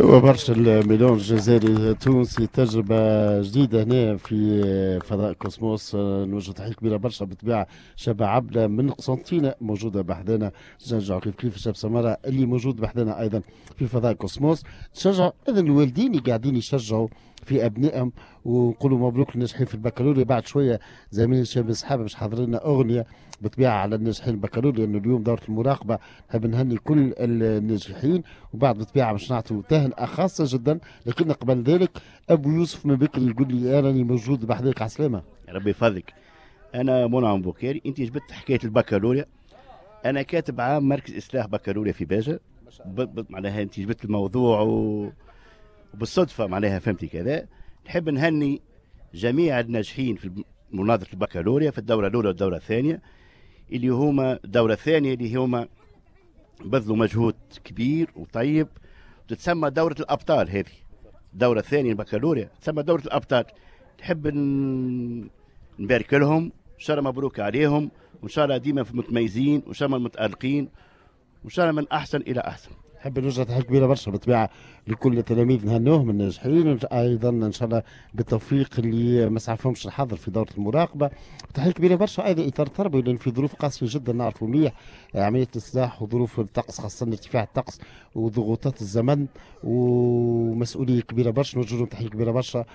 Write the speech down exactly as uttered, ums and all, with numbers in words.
وبرشا الميلونج الجزائري تونسي تجربة جديدة هنا في فضاء كوسموس. نوجه تحية كبيرة برشا بالطبيعة شابة عبلة من قسنطينة موجودة بحذانا، تشجع كيف كيف الشاب سمارة اللي موجود بحذانا أيضا في فضاء كوسموس. تشجع إذن الوالدين اللي قاعدين يشجعوا في أبنائهم ونقولوا مبروك للناجحين في البكالوريا. بعد شوية زميلي الشاب صحابة مش حاضرين لنا أغنية بالطبيعة على الناجحين البكالوريا، لأنه اليوم دورة المراقبة نحب نهني كل الناجحين، وبعد بالطبيعة باش نعطوا تهنئة خاصة جدا. لكن قبل ذلك أبو يوسف من بكري يقول لي أنا راني موجود بحذاك على السلامة. ربي يفضلك. أنا منعم بوكاري. أنت جبت حكاية البكالوريا، أنا كاتب عام مركز إصلاح بكالوريا في باجة. معناها أنت جبت الموضوع و... وبالصدفة معناها فهمتي كذا. نحب نهني جميع الناجحين في مناظرة البكالوريا في الدورة الأولى والدورة الثانية، اللي هما الدورة الثانية اللي هما بذلوا مجهود كبير وطيب، تتسمى دورة الأبطال. هذه الدورة الثانية البكالوريا تسمى دورة الأبطال. نحب نبارك لهم، إن شاء الله مبروك عليهم، وإن شاء الله ديما متميزين، وإن شاء الله متألقين، وإن شاء الله من أحسن إلى أحسن. نحب نوجه تحية كبيرة برشا بالطبيعة لكل التلاميذ نهنوهم الناجحين، أيضا إن شاء الله بالتوفيق اللي ما سعفهمش الحظر في دورة المراقبة. تحية كبيرة برشا أيضا إطار تربوي، لأن في ظروف قاسية جدا نعرفوا مليح عملية الإصلاح وظروف الطقس، خاصة ارتفاع الطقس وضغوطات الزمن ومسؤولية كبيرة برشا. نوجه لهم تحية كبيرة برشا